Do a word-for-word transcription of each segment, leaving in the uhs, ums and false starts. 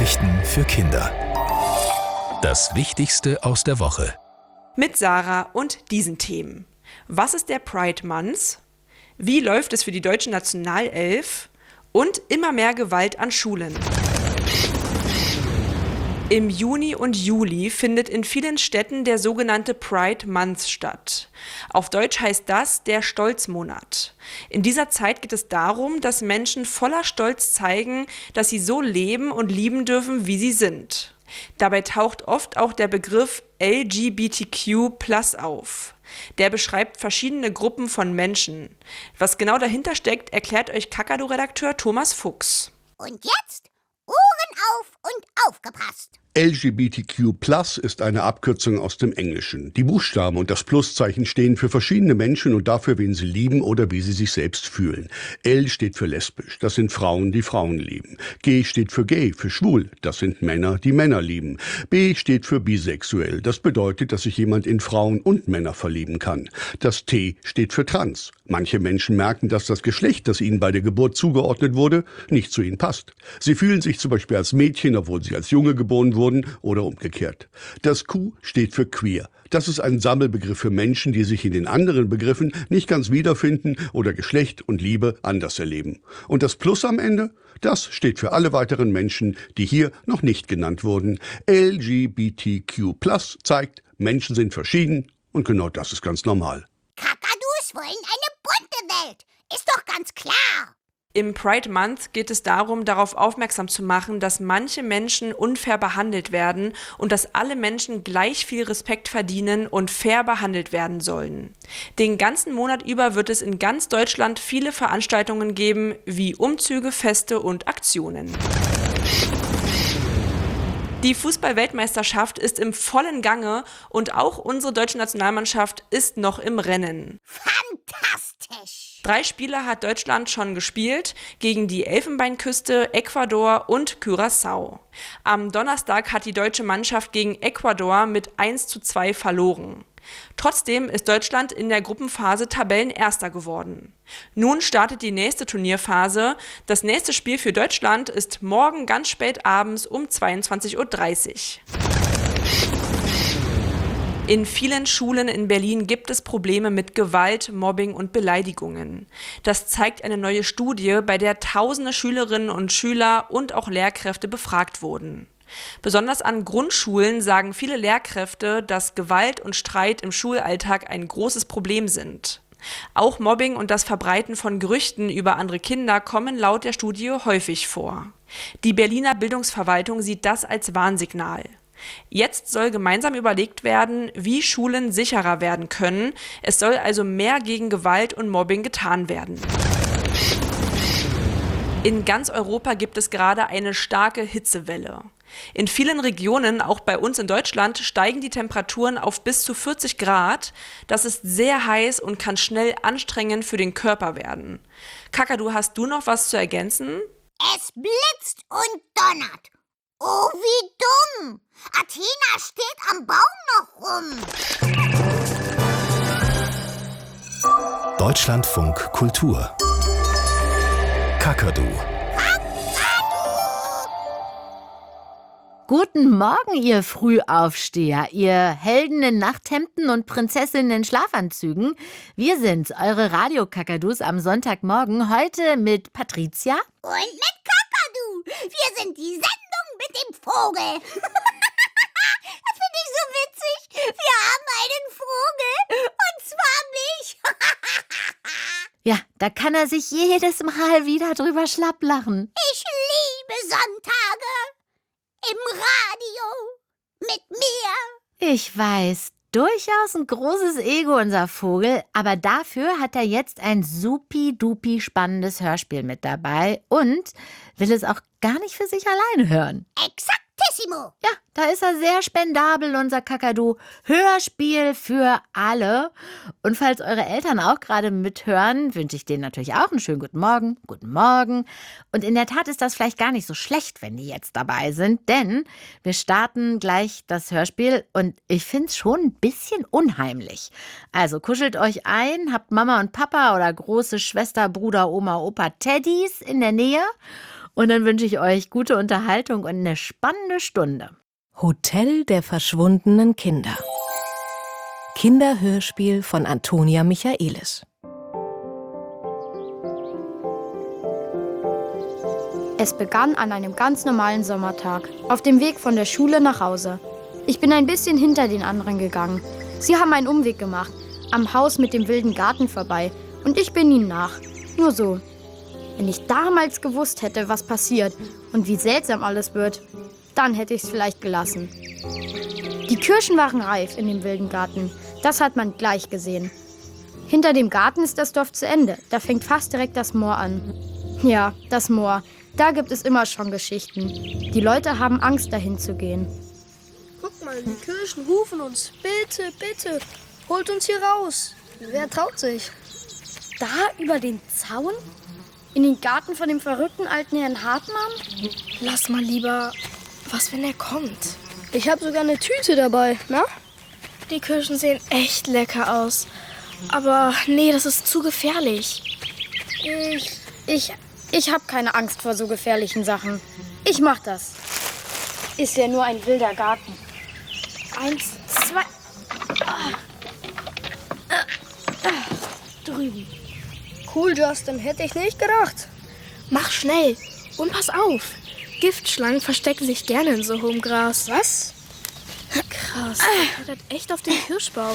Nachrichten für Kinder. Das Wichtigste aus der Woche. Mit Sarah und diesen Themen. Was ist der Pride Month? Wie läuft es für die deutsche Nationalelf? Und immer mehr Gewalt an Schulen. Im Juni und Juli findet in vielen Städten der sogenannte Pride Month statt. Auf Deutsch heißt das der Stolzmonat. In dieser Zeit geht es darum, dass Menschen voller Stolz zeigen, dass sie so leben und lieben dürfen, wie sie sind. Dabei taucht oft auch der Begriff L G B T Q plus auf. Der beschreibt verschiedene Gruppen von Menschen. Was genau dahinter steckt, erklärt euch Kakadu-Redakteur Thomas Fuchs. Und jetzt Ohren auf und aufgepasst! L G B T Q plus ist eine Abkürzung aus dem Englischen. Die Buchstaben und das Pluszeichen stehen für verschiedene Menschen und dafür, wen sie lieben oder wie sie sich selbst fühlen. L steht für lesbisch, das sind Frauen, die Frauen lieben. G steht für gay, für schwul, das sind Männer, die Männer lieben. B steht für bisexuell, das bedeutet, dass sich jemand in Frauen und Männer verlieben kann. Das T steht für trans. Manche Menschen merken, dass das Geschlecht, das ihnen bei der Geburt zugeordnet wurde, nicht zu ihnen passt. Sie fühlen sich zum Beispiel als Mädchen, obwohl sie als Junge geboren wurden, oder umgekehrt. Das Q steht für queer. Das ist ein Sammelbegriff für Menschen, die sich in den anderen Begriffen nicht ganz wiederfinden oder Geschlecht und Liebe anders erleben. Und das Plus am Ende? Das steht für alle weiteren Menschen, die hier noch nicht genannt wurden. L G B T Q plus zeigt, Menschen sind verschieden und genau das ist ganz normal. Kakadus wollen eine bunte Welt. Ist doch ganz klar. Im Pride Month geht es darum, darauf aufmerksam zu machen, dass manche Menschen unfair behandelt werden und dass alle Menschen gleich viel Respekt verdienen und fair behandelt werden sollen. Den ganzen Monat über wird es in ganz Deutschland viele Veranstaltungen geben, wie Umzüge, Feste und Aktionen. Die Fußball-Weltmeisterschaft ist im vollen Gange und auch unsere deutsche Nationalmannschaft ist noch im Rennen. Fantastisch! Drei Spiele hat Deutschland schon gespielt, gegen die Elfenbeinküste, Ecuador und Curaçao. Am Donnerstag hat die deutsche Mannschaft gegen Ecuador mit eins zu zwei verloren. Trotzdem ist Deutschland in der Gruppenphase Tabellenerster geworden. Nun startet die nächste Turnierphase. Das nächste Spiel für Deutschland ist morgen ganz spät abends um zweiundzwanzig Uhr dreißig. In vielen Schulen in Berlin gibt es Probleme mit Gewalt, Mobbing und Beleidigungen. Das zeigt eine neue Studie, bei der tausende Schülerinnen und Schüler und auch Lehrkräfte befragt wurden. Besonders an Grundschulen sagen viele Lehrkräfte, dass Gewalt und Streit im Schulalltag ein großes Problem sind. Auch Mobbing und das Verbreiten von Gerüchten über andere Kinder kommen laut der Studie häufig vor. Die Berliner Bildungsverwaltung sieht das als Warnsignal. Jetzt soll gemeinsam überlegt werden, wie Schulen sicherer werden können. Es soll also mehr gegen Gewalt und Mobbing getan werden. In ganz Europa gibt es gerade eine starke Hitzewelle. In vielen Regionen, auch bei uns in Deutschland, steigen die Temperaturen auf bis zu vierzig Grad. Das ist sehr heiß und kann schnell anstrengend für den Körper werden. Kakadu, hast du noch was zu ergänzen? Es blitzt und donnert. Oh, wie dumm! Athena steht am Baum noch rum. Deutschlandfunk Kultur. Kakadu. Guten Morgen, ihr Frühaufsteher, ihr Helden in Nachthemden und Prinzessinnen in Schlafanzügen. Wir sind's, eure Radio-Kakadus am Sonntagmorgen, heute mit Patricia Und mit Kakadu. Wir sind die Sendung mit dem Vogel. Das finde ich so witzig. Wir haben einen Vogel, und zwar mich. Ja, da kann er sich jedes Mal wieder drüber schlapplachen. Ich liebe Sonntage. Im Radio. Mit mir. Ich weiß, durchaus ein großes Ego, unser Vogel, aber dafür hat er jetzt ein supi-dupi spannendes Hörspiel mit dabei und will es auch gar nicht für sich alleine hören. Exaktissimo. Ja, da ist er sehr spendabel, unser Kakadu. Hörspiel für alle. Und falls eure Eltern auch gerade mithören, wünsche ich denen natürlich auch einen schönen guten Morgen. Guten Morgen. Und in der Tat ist das vielleicht gar nicht so schlecht, wenn die jetzt dabei sind, denn wir starten gleich das Hörspiel und ich finde es schon ein bisschen unheimlich. Also kuschelt euch ein, habt Mama und Papa oder große Schwester, Bruder, Oma, Opa, Teddys in der Nähe Und dann wünsche ich euch gute Unterhaltung und eine spannende Stunde. Hotel der verschwundenen Kinder. Kinderhörspiel von Antonia Michaelis. Es begann an einem ganz normalen Sommertag, auf dem Weg von der Schule nach Hause. Ich bin ein bisschen hinter den anderen gegangen. Sie haben einen Umweg gemacht, am Haus mit dem wilden Garten vorbei, und ich bin ihnen nach. Nur so. Wenn ich damals gewusst hätte, was passiert und wie seltsam alles wird, dann hätte ich es vielleicht gelassen. Die Kirschen waren reif in dem wilden Garten. Das hat man gleich gesehen. Hinter dem Garten ist das Dorf zu Ende. Da fängt fast direkt das Moor an. Ja, das Moor. Da gibt es immer schon Geschichten. Die Leute haben Angst, dahin zu gehen. Guck mal, die Kirschen rufen uns. Bitte, bitte, holt uns hier raus. Wer traut sich? Da über den Zaun? In den Garten von dem verrückten alten Herrn Hartmann? Lass mal lieber. Was, wenn er kommt? Ich habe sogar eine Tüte dabei, na? Die Kirschen sehen echt lecker aus. Aber nee, das ist zu gefährlich. Ich, ich, ich habe keine Angst vor so gefährlichen Sachen. Ich mach das. Ist ja nur ein wilder Garten. Eins, zwei. Ah. Ah. Ah. Drüben. Cool, Justin, hätte ich nicht gedacht. Mach schnell und pass auf. Giftschlangen verstecken sich gerne in so hohem Gras. Was? Krass, er klettert echt auf den Kirschbaum.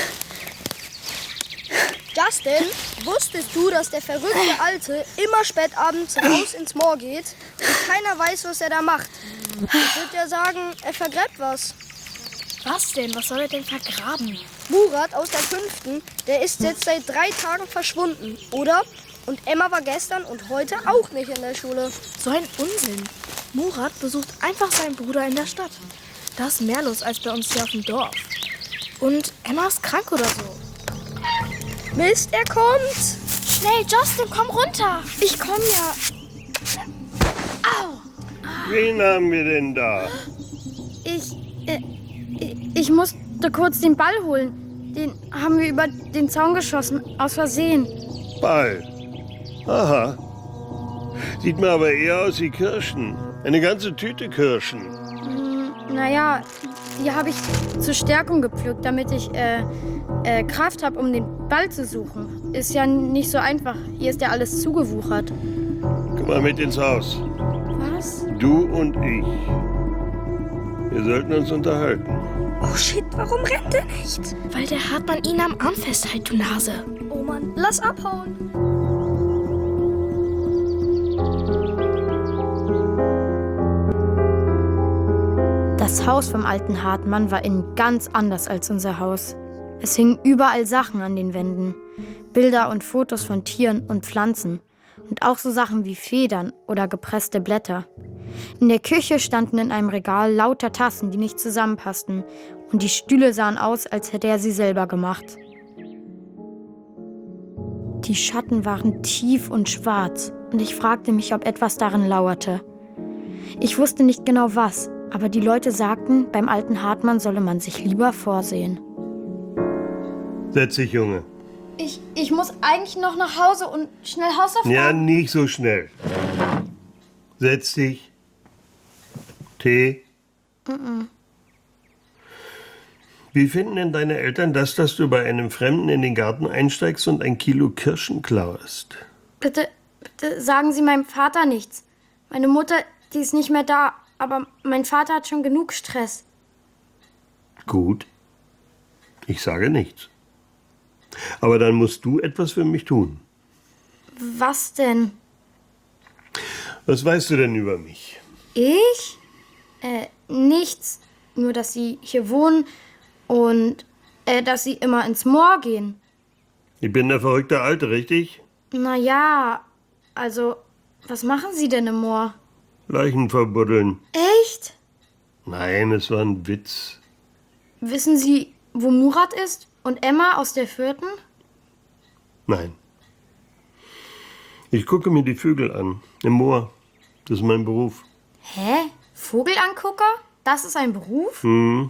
Justin, wusstest du, dass der verrückte Alte immer spät abends raus ins Moor geht und keiner weiß, was er da macht? Ich würde ja sagen, er vergräbt was. Was denn? Was soll er denn vergraben? Murat aus der fünften, der ist jetzt seit drei Tagen verschwunden, oder? Und Emma war gestern und heute auch nicht in der Schule. So ein Unsinn. Murat besucht einfach seinen Bruder in der Stadt. Da ist mehr los als bei uns hier auf dem Dorf. Und Emma ist krank oder so. Mist, er kommt! Schnell, Justin, komm runter! Ich komm ja. Au! Wen haben wir denn da? Ich, äh, ich musste kurz den Ball holen. Den haben wir über den Zaun geschossen, aus Versehen. Ball. Aha. Sieht mir aber eher aus wie Kirschen. Eine ganze Tüte Kirschen. Hm, naja, die habe ich zur Stärkung gepflückt, damit ich äh, äh, Kraft habe, um den Ball zu suchen. Ist ja nicht so einfach. Hier ist ja alles zugewuchert. Komm mal mit ins Haus. Was? Du und ich. Wir sollten uns unterhalten. Oh shit, warum rennt er nicht? Weil der Hartmann ihn am Arm festhält, du Nase. Oh Mann, lass abhauen. Das Haus vom alten Hartmann war innen ganz anders als unser Haus. Es hingen überall Sachen an den Wänden. Bilder und Fotos von Tieren und Pflanzen. Und auch so Sachen wie Federn oder gepresste Blätter. In der Küche standen in einem Regal lauter Tassen, die nicht zusammenpassten. Und die Stühle sahen aus, als hätte er sie selber gemacht. Die Schatten waren tief und schwarz. Und ich fragte mich, ob etwas darin lauerte. Ich wusste nicht genau was, aber die Leute sagten, beim alten Hartmann solle man sich lieber vorsehen. Setz dich, Junge. Ich, ich muss eigentlich noch nach Hause und schnell Hausaufgaben... Ja, nicht so schnell. Setz dich. Tee. Mm-mm. Wie finden denn deine Eltern das, dass du bei einem Fremden in den Garten einsteigst und ein Kilo Kirschen klauerst? Bitte, bitte sagen Sie meinem Vater nichts. Meine Mutter, die ist nicht mehr da, aber mein Vater hat schon genug Stress. Gut. Ich sage nichts. Aber dann musst du etwas für mich tun. Was denn? Was weißt du denn über mich? Ich? Äh, nichts. Nur, dass Sie hier wohnen und äh, dass Sie immer ins Moor gehen. Ich bin der verrückte Alte, richtig? Na ja, also, was machen Sie denn im Moor? Leichen verbuddeln. Echt? Nein, es war ein Witz. Wissen Sie, wo Murat ist? Und Emma aus der vierten? Nein. Ich gucke mir die Vögel an. Im Moor. Das ist mein Beruf. Hä? Vogelangucker? Das ist ein Beruf? Hm.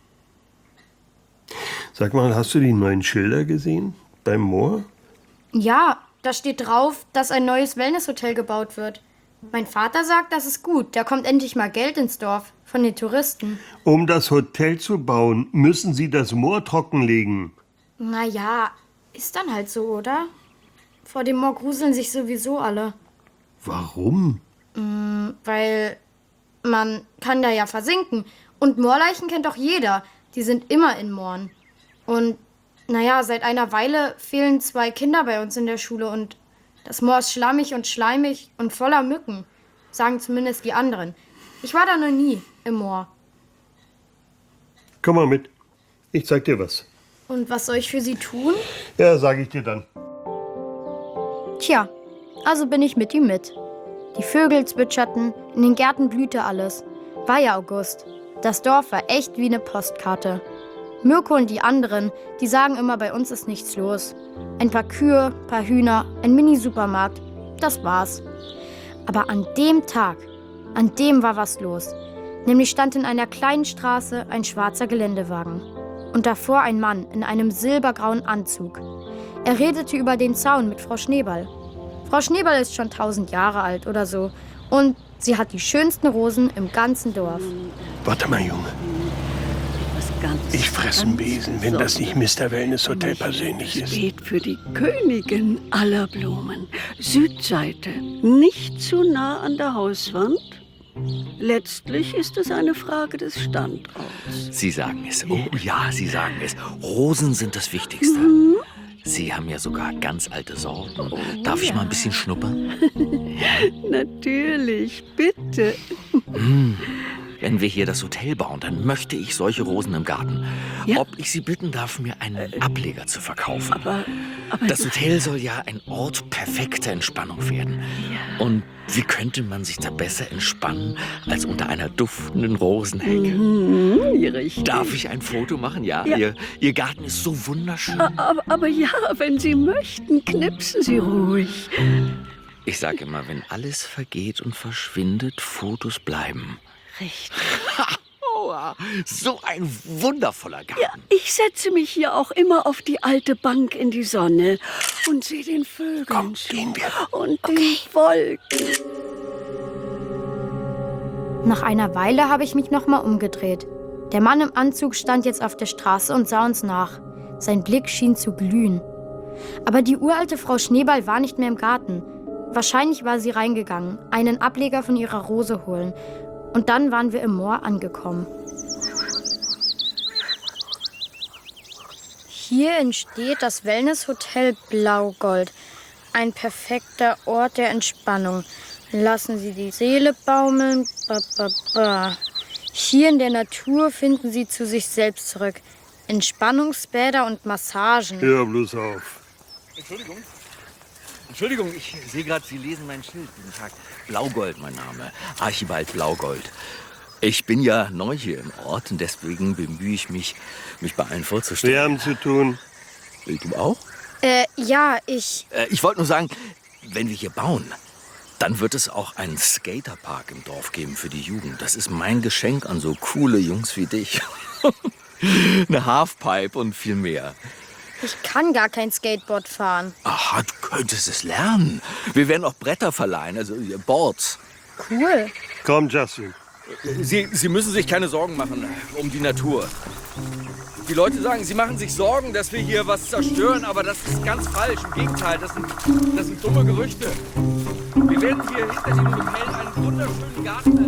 Sag mal, hast du die neuen Schilder gesehen? Beim Moor? Ja, da steht drauf, dass ein neues Wellnesshotel gebaut wird. Mein Vater sagt, das ist gut. Da kommt endlich mal Geld ins Dorf von den Touristen. Um das Hotel zu bauen, müssen Sie das Moor trockenlegen. Na ja, ist dann halt so, oder? Vor dem Moor gruseln sich sowieso alle. Warum? Mm, weil man kann da ja versinken. Und Moorleichen kennt doch jeder. Die sind immer in Mooren. Und naja, seit einer Weile fehlen zwei Kinder bei uns in der Schule. Und das Moor ist schlammig und schleimig und voller Mücken. Sagen zumindest die anderen. Ich war da noch nie im Moor. Komm mal mit. Ich zeig dir was. Und was soll ich für Sie tun? Ja, sag ich dir dann. Tja, also bin ich mit ihm mit. Die Vögel zwitscherten, in den Gärten blühte alles. War ja August. Das Dorf war echt wie eine Postkarte. Mirko und die anderen, die sagen immer, bei uns ist nichts los. Ein paar Kühe, paar Hühner, ein Mini-Supermarkt, das war's. Aber an dem Tag, an dem war was los. Nämlich stand in einer kleinen Straße ein schwarzer Geländewagen. Und davor ein Mann in einem silbergrauen Anzug. Er redete über den Zaun mit Frau Schneeball. Frau Schneeball ist schon tausend Jahre alt oder so. Und sie hat die schönsten Rosen im ganzen Dorf. Warte mal, Junge. Ich fress einen Besen, wenn das nicht Mister Wellness Hotel persönlich ist. Steht für die Königin aller Blumen. Südseite, nicht zu nah an der Hauswand. Letztlich ist es eine Frage des Standorts. Sie sagen es. Oh ja, Sie sagen es. Rosen sind das Wichtigste. Mhm. Sie haben ja sogar ganz alte Sorten. Darf ich mal ein bisschen schnuppern? Natürlich, bitte. Hm. Wenn wir hier das Hotel bauen, dann möchte ich solche Rosen im Garten. Ja. Ob ich Sie bitten darf, mir einen Ableger zu verkaufen. Aber, aber das Hotel soll ja ein Ort perfekter Entspannung werden. Ja. Und wie könnte man sich da besser entspannen, als unter einer duftenden Rosenhecke? Mhm, richtig. Darf ich ein Foto machen? Ja, Ja. Ihr, Ihr Garten ist so wunderschön. Aber, aber ja, wenn Sie möchten, knipsen Sie ruhig. Ich sage immer, wenn alles vergeht und verschwindet, Fotos bleiben. Richtig. Ha! Oh, so ein wundervoller Garten. Ja, ich setze mich hier auch immer auf die alte Bank in die Sonne und sehe den Vögeln Komm, zu gehen wir. und den Wolken. Nach einer Weile habe ich mich nochmal umgedreht. Der Mann im Anzug stand jetzt auf der Straße und sah uns nach. Sein Blick schien zu glühen. Aber die uralte Frau Schneeball war nicht mehr im Garten. Wahrscheinlich war sie reingegangen, einen Ableger von ihrer Rose holen. Und dann waren wir im Moor angekommen. Hier entsteht das Wellness-Hotel Blaugold. Ein perfekter Ort der Entspannung. Lassen Sie die Seele baumeln. Ba, ba, ba. Hier in der Natur finden Sie zu sich selbst zurück. Entspannungsbäder und Massagen. Hör bloß auf. Entschuldigung. Entschuldigung, ich sehe gerade, Sie lesen mein Schild. Guten Tag. Blaugold, mein Name. Archibald Blaugold. Ich bin ja neu hier im Ort und deswegen bemühe ich mich, mich bei allen vorzustellen. Wir haben zu tun. Du auch? Äh, ja, ich... Äh, ich wollte nur sagen, wenn wir hier bauen, dann wird es auch einen Skaterpark im Dorf geben für die Jugend. Das ist mein Geschenk an so coole Jungs wie dich. Eine Halfpipe und viel mehr. Ich kann gar kein Skateboard fahren. Aha, du könntest es lernen. Wir werden auch Bretter verleihen, also Boards. Cool. Komm, Justin. Sie, Sie müssen sich keine Sorgen machen um die Natur. Die Leute sagen, sie machen sich Sorgen, dass wir hier was zerstören, aber das ist ganz falsch. Im Gegenteil, das sind, das sind dumme Gerüchte. Wir werden hier hinter dem Hotel einen wunderschönen Garten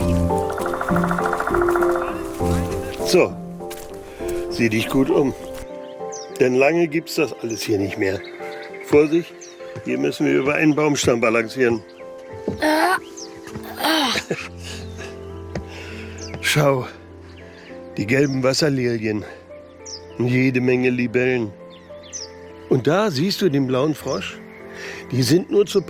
erleben. So, sieh dich gut um. Denn lange gibt's das alles hier nicht mehr. Vorsicht, hier müssen wir über einen Baumstamm balancieren. Schau, die gelben Wasserlilien und jede Menge Libellen. Und da siehst du den blauen Frosch. Die sind nur zu